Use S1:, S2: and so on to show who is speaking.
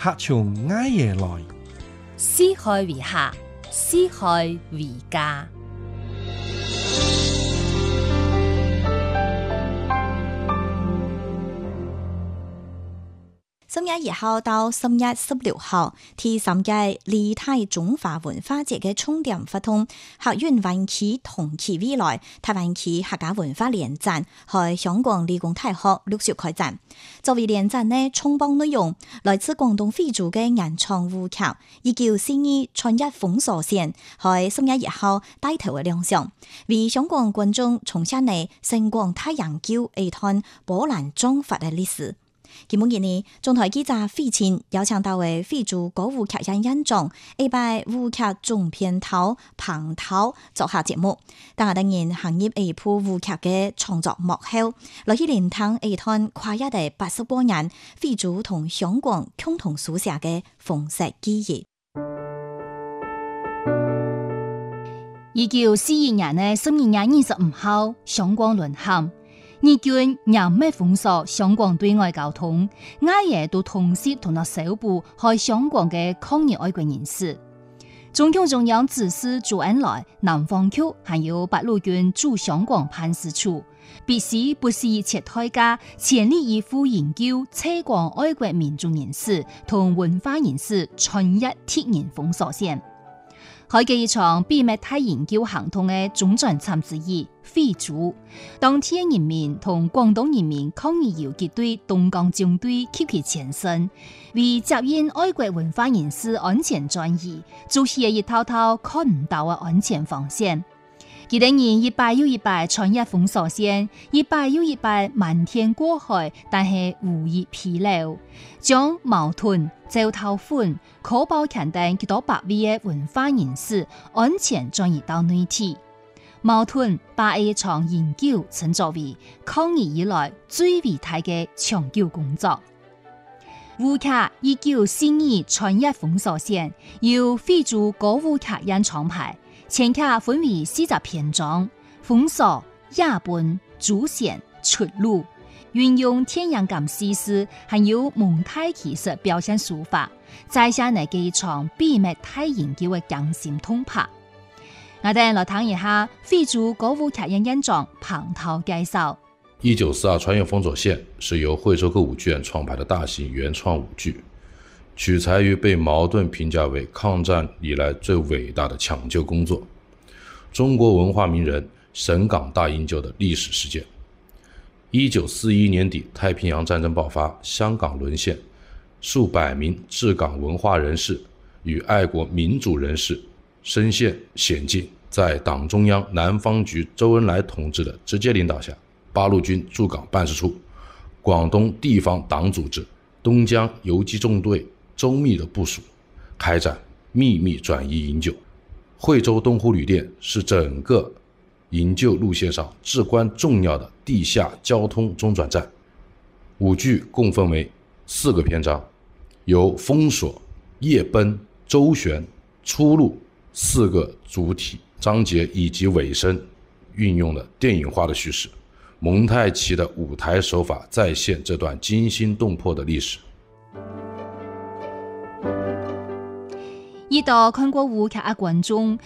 S1: 客從埃耶來，
S2: 施害為客，施害為家。
S3: 10月1號到10月16號，第3屆梨泰中華文化節嘅重點活動，客運灣區同期未來台灣區客家文化聯展，喺香港理工大學陸續開展。作為聯展嘅重磅內容，來自廣東非洲嘅原創舞劇1942穿越封鎖線，喺10月1號帶頭嘅亮相，為香港觀眾重現嚟星光太陽橋一段波瀾壯闊嘅歷史。今日呢，中台記者費前邀請到嘅非洲歌舞劇人演長，一擺舞劇總編頭彭頭做下節目。但係當然行業一部舞劇嘅創作幕後，來去聆聽一段跨越嘅80多年非洲同香港共同書寫嘅豐碩記憶。
S2: 1942年嘅12月25號，香港淪陷。日軍嚴密封鎖香港對外交通，挨夜都同時同到首部喺香港嘅抗議愛國人士。中共中央指示周恩來、南方區還有八路軍駐香港辦事處，必須不惜一切代價，全力以赴研究推廣愛國民族人士同文化人士穿越鐵人封鎖線。喺嘅一場秘密大研究行動嘅總戰場之一，非洲當天人民同廣東人民抗議游擊隊東江縱隊吸其前身，為接應愛國文化人士安全轉移，築起一套套看唔到嘅安全防線。佢哋人一擺又一擺穿越封鎖線，一擺又一擺漫天過海，但係無一疲勞，將矛盾、糟透款、可報強等幾多百位嘅文化人士安全轉移到內地。矛盾把一場研究稱作為抗議以來最偉大嘅長久工作。舞劇1942穿越封鎖線，由非洲歌舞劇人廠牌。前劇分為4個篇章：封鎖、亞本、主線、出路，運用天然感敘事，還有蒙太奇式表現手法，再下嚟嘅一場秘密大研究嘅驚心動魄。我哋來聽一下非洲歌舞劇人演長彭頭介紹。
S4: 1942穿越封鎖線是由惠州歌舞劇院創排的大型原創舞劇，取材於被茅盾評價為抗戰以來最偉大的搶救工作——中國文化名人沈港大營救的歷史事件。1941年底，太平洋戰爭爆發，香港淪陷，數百名治港文化人士與愛國民主人士身陷險境，在黨中央南方局周恩來同志的直接領導下，八路軍駐港辦事處、廣東地方黨組織、東江游擊縱隊周密的部署，開展秘密轉移營救。惠州東湖旅店是整個營救路線上至關重要的地下交通中轉站。舞劇共分為4個篇章，由封鎖、夜奔、周旋、出路4個主體章節以及尾聲，運用了電影化的敘事，蒙太奇的舞台手法再現這段驚心動魄的歷史。
S2: 一度看過舞劇嘅觀眾